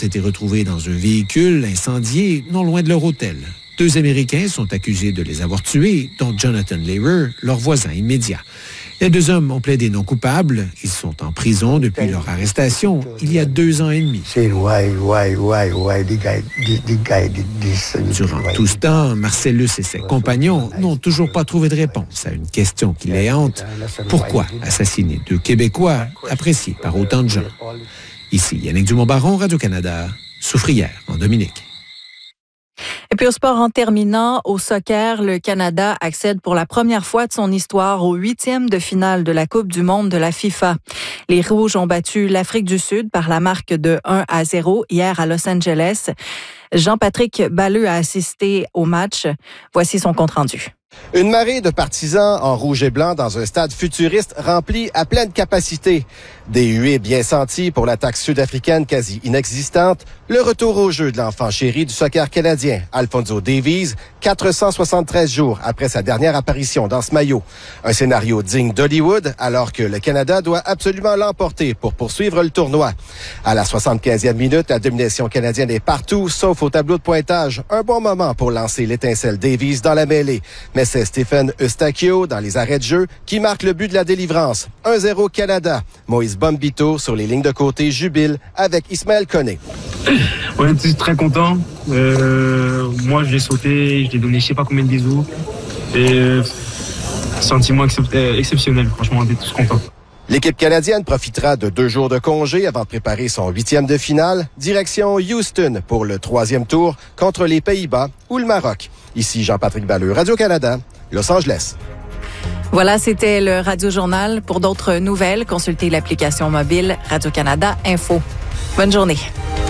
été retrouvés dans un véhicule incendié non loin de leur hôtel. 2 Américains sont accusés de les avoir tués, dont Jonathan Lehrer, leur voisin immédiat. Les 2 hommes ont plaidé non coupables. Ils sont en prison depuis leur arrestation il y a 2 ans et demi. Durant tout ce temps, Marcellus et ses compagnons n'ont toujours pas trouvé de réponse à une question qui les hante. Pourquoi assassiner 2 Québécois appréciés par autant de gens? Ici Yannick Dumont-Baron, Radio-Canada, Soufrière, en Dominique. Et puis au sport, en terminant, au soccer, le Canada accède pour la première fois de son histoire au 8e de finale de la Coupe du monde de la FIFA. Les Rouges ont battu l'Afrique du Sud par la marque de 1-0 hier à Los Angeles. Jean-Patrick Balleux a assisté au match. Voici son compte-rendu. Une marée de partisans en rouge et blanc dans un stade futuriste rempli à pleine capacité. Des huées bien senties pour l'attaque sud-africaine quasi inexistante. Le retour au jeu de l'enfant chéri du soccer canadien, Alphonso Davies, 473 jours après sa dernière apparition dans ce maillot. Un scénario digne d'Hollywood, alors que le Canada doit absolument l'emporter pour poursuivre le tournoi. À la 75e minute, la domination canadienne est partout, sauf au tableau de pointage. Un bon moment pour lancer l'étincelle Davies dans la mêlée. Mais c'est Stephen Eustachio, dans les arrêts de jeu, qui marque le but de la délivrance. 1-0 Canada. Moïse Bombito, sur les lignes de côté, jubile avec Ismaël Koné. On était très contents. Moi, je l'ai sauté, je l'ai donné je sais pas combien de bisous. Et sentiment exceptionnel. Franchement, on était tous contents. L'équipe canadienne profitera de 2 jours de congé avant de préparer son 8e de finale. Direction Houston pour le 3e tour contre les Pays-Bas ou le Maroc. Ici Jean-Patrick Balleux, Radio-Canada, Los Angeles. Voilà, c'était le Radio-Journal. Pour d'autres nouvelles, consultez l'application mobile Radio-Canada Info. Bonne journée.